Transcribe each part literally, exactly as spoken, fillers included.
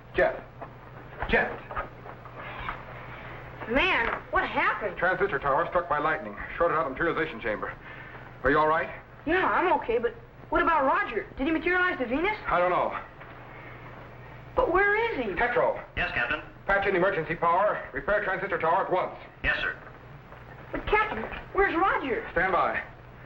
Jet. Jet. Man, what happened? Transistor tower struck by lightning. Shorted out the materialization chamber. Are you all right? Yeah, I'm okay, but what about Roger? Did he materialize to Venus? I don't know. But where is he? Tetro. Yes, Captain. Patch in emergency power. Repair transistor tower at once. Yes, sir. But, Captain, where's Roger? Stand by.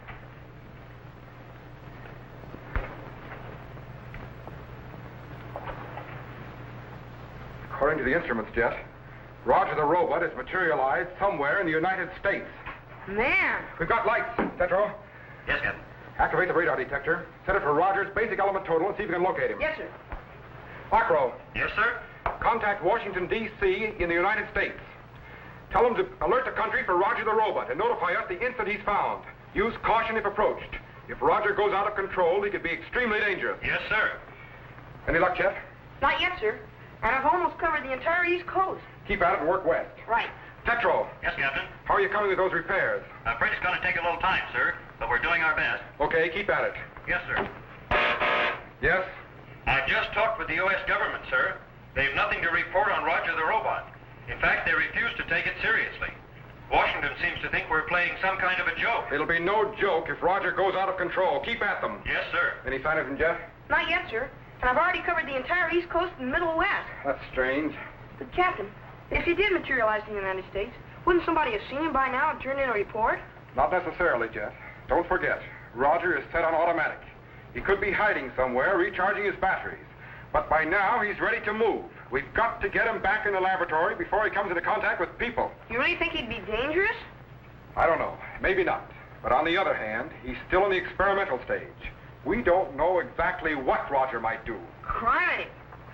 According to the instruments, Jet, Roger the robot is materialized somewhere in the United States. Man. We've got lights, Tetro. Yes, Captain. Activate the radar detector. Set it for Roger's basic element total and see if you can locate him. Yes, sir. Acro. Yes, sir. Contact Washington, D C in the United States. Tell them to alert the country for Roger the robot and notify us the instant he's found. Use caution if approached. If Roger goes out of control, he could be extremely dangerous. Yes, sir. Any luck, Chet? Not yet, sir. And I've almost covered the entire East Coast. Keep at it and work west. Right. Tetro. Yes, Captain. How are you coming with those repairs? I'm afraid it's going to take a little time, sir, but we're doing our best. Okay, keep at it. Yes, sir. Yes? I just talked with the U S government, sir. They've nothing to report on Roger the robot. In fact, they refuse to take it seriously. Washington seems to think we're playing some kind of a joke. It'll be no joke if Roger goes out of control. Keep at them. Yes, sir. Any sign of him, Jeff? Not yet, sir. And I've already covered the entire East Coast and Middle West. That's strange. But, Captain, if he did materialize in the United States, wouldn't somebody have seen him by now and turned in a report? Not necessarily, Jeff. Don't forget, Roger is set on automatic. He could be hiding somewhere, recharging his batteries. But by now, he's ready to move. We've got to get him back in the laboratory before he comes into contact with people. You really think he'd be dangerous? I don't know. Maybe not. But on the other hand, he's still in the experimental stage. We don't know exactly what Roger might do. Criminy.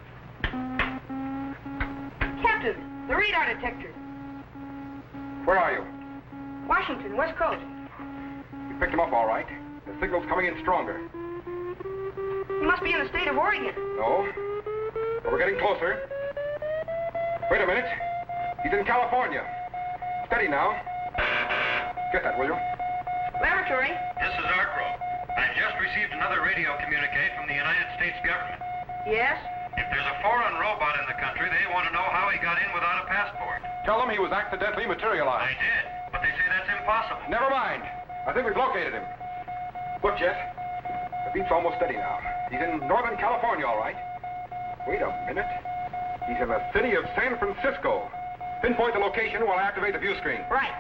Captain, the radar detector. Where are you? Washington, West Coast. We picked him up all right. The signal's coming in stronger. He must be in the state of Oregon. No. But we're getting closer. Wait a minute. He's in California. Steady now. Get that, will you? Laboratory. This is Arcro. I just received another radio communique from the United States government. Yes? If there's a foreign robot in the country, they want to know how he got in without a passport. Tell him he was accidentally I materialized. did, but they say that's impossible. Never mind. I think we've located him. Look, Jet. The beat's almost steady now. He's in Northern California, all right. Wait a minute. He's in the city of San Francisco. Pinpoint the location while I activate the view screen. Right.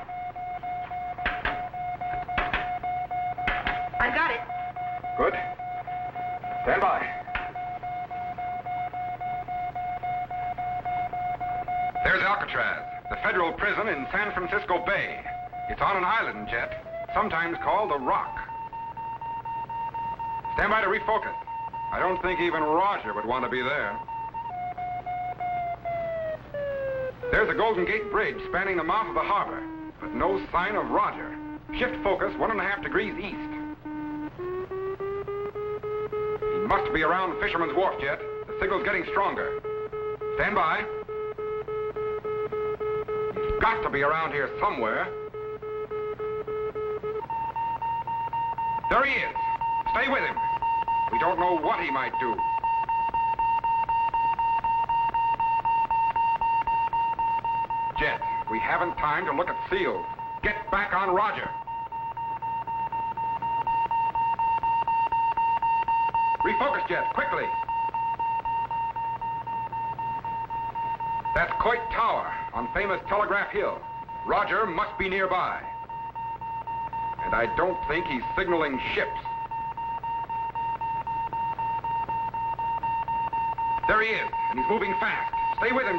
I've got it. Good. Stand by. There's Alcatraz, the federal prison in San Francisco Bay. It's on an island, Jet, sometimes called the Rock. Stand by to refocus. I don't think even Roger would want to be there. There's the Golden Gate Bridge spanning the mouth of the harbor, but no sign of Roger. Shift focus one and a half degrees east. He must be around Fisherman's Wharf, Jet. The signal's getting stronger. Stand by. He's got to be around here somewhere. There he is. Stay with him. We don't know what he might do. Jet, we haven't time to look at seals. Get back on Roger. Refocus, Jet, quickly. That's Coit Tower on famous Telegraph Hill. Roger must be nearby. And I don't think he's signaling ships. There he is, and he's moving fast. Stay with him,